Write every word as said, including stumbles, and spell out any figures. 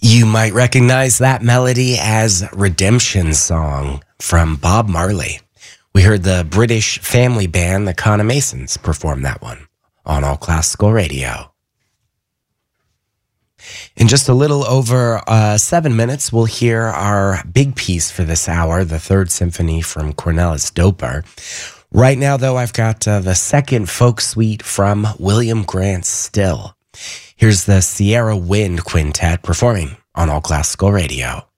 You might recognize that melody as Redemption Song from Bob Marley. We heard the British family band, the Conamasons, perform that one on All Classical Radio. In just a little over uh, seven minutes, we'll hear our big piece for this hour, the Third Symphony from Cornelis Doper. Right now, though, I've got uh, the second folk suite from William Grant Still. Here's the Sierra Wind Quintet performing on All Classical Radio.